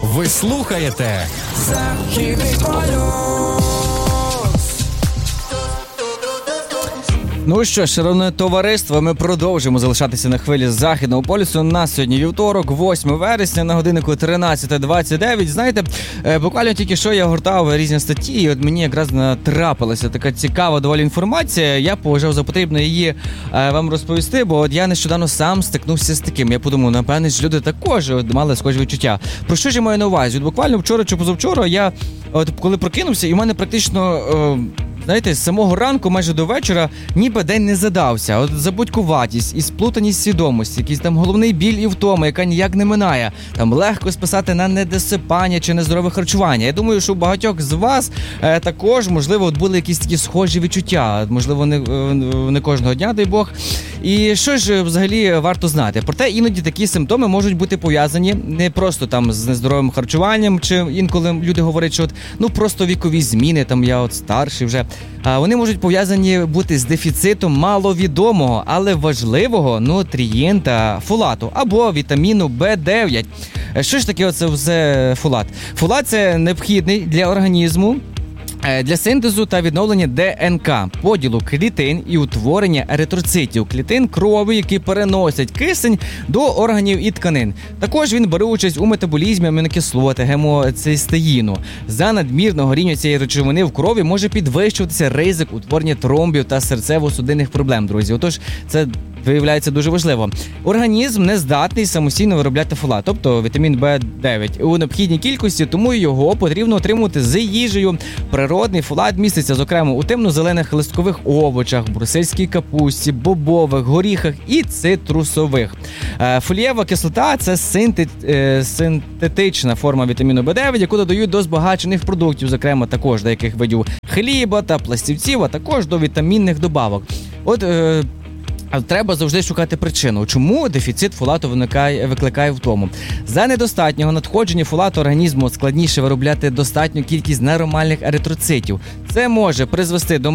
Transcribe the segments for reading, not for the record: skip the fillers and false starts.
Ви слухаєте Західний полюс. Ну що ж, шановне товариство, ми продовжуємо залишатися на хвилі Західного полюсу. У нас сьогодні вівторок, 8 вересня, на годиннику 13:29. Знаєте, буквально тільки що я гортав різні статті, і от мені якраз натрапилася така цікава доволі інформація. Я вважав за потрібно її вам розповісти, бо от я нещодавно сам стикнувся з таким. Я подумав, напевне, ж люди також мали схожі відчуття. Про що ж я маю на увазі? От буквально вчора чи позавчора я, коли прокинувся, і в мене практично... Знаєте, з самого ранку майже до вечора ніби день не задався. От забудькуватість і сплутаність свідомості, якийсь там головний біль і втома, яка ніяк не минає. Там легко списати на недосипання чи нездорове харчування. Я думаю, що у багатьох з вас також, можливо, от були якісь такі схожі відчуття. Можливо, не кожного дня, дай Бог. І що ж взагалі варто знати? Проте іноді такі симптоми можуть бути пов'язані не просто там з нездоровим харчуванням, чи інколи люди говорять, що просто вікові зміни, там я старший вже. Вони можуть пов'язані бути з дефіцитом маловідомого, але важливого нутрієнта фолату або вітаміну В9. Що ж таке оце все фолат? Фолат – це необхідний для організму для синтезу та відновлення ДНК, поділу клітин і утворення еритроцитів, клітин крові, які переносять кисень до органів і тканин. Також він бере участь у метаболізмі амінокислоти, гемоцистеїну. За надмірного рівня цієї речовини в крові може підвищуватися ризик утворення тромбів та серцево-судинних проблем, друзі. Отож, це виявляється дуже важливо. Організм не здатний самостійно виробляти фолат, тобто вітамін В9, у необхідній кількості, тому його потрібно отримувати з їжею. Природний фолат міститься, зокрема, у темно-зелених листкових овочах, брусельській капусті, бобових, горіхах і цитрусових. Фолієва кислота – це синтетична форма вітаміну В9, яку додають до збагачених продуктів, зокрема, також деяких видів хліба та пластівців, а також до вітамінних добавок. Треба завжди шукати причину, чому дефіцит фолату викликає втому. За недостатнього надходження фолату організму складніше виробляти достатню кількість нормальних еритроцитів. Це може призвести до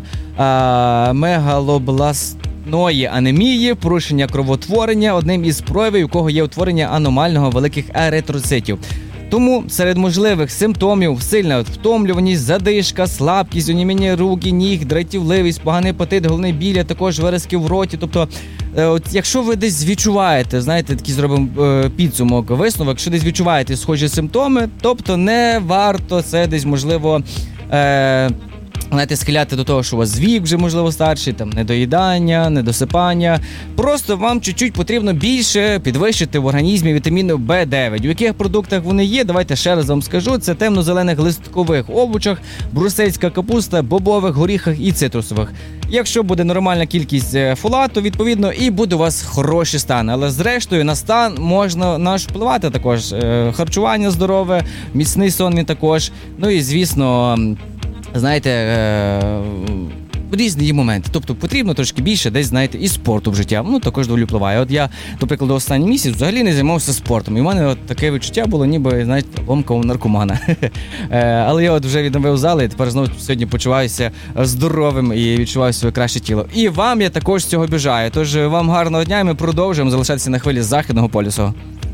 мегалобластної анемії, порушення кровотворення, одним із проявів якого є утворення аномального великих еритроцитів. Тому серед можливих симптомів сильна втомлюваність, задишка, слабкість, оніміння рук і ніг, дратівливість, поганий апетит, головний біль, а також виразки в роті. Тобто, якщо ви десь відчуваєте, знаєте, такий зробимо підсумок, висновок, якщо десь відчуваєте схожі симптоми, тобто не варто це десь, можливо, схиляти до того, що у вас вік вже, можливо, старший, там, недоїдання, недосипання. Просто вам чуть-чуть потрібно більше підвищити в організмі вітаміну В9. У яких продуктах вони є, давайте ще раз вам скажу. Це темно-зелених листкових овочах, брусельська капуста, бобових, горіхах і цитрусових. Якщо буде нормальна кількість фолату, відповідно, і буде у вас хороший стан. Але зрештою на стан можна впливати також. Харчування здорове, міцний сон він також. Ну і, звісно, знаєте, різні є моменти. Тобто потрібно трошки більше десь, знаєте, і спорту в життя. Також доволі впливає. От я, до прикладу, останній місяць взагалі не займався спортом. І в мене таке відчуття було, ніби, знаєте, ломка у наркомана. Але я вже відновив зали, і тепер знову сьогодні почуваюся здоровим і відчуваю своє краще тіло. І вам я також цього бажаю. Тож вам гарного дня, і ми продовжуємо залишатися на хвилі Західного полюсу.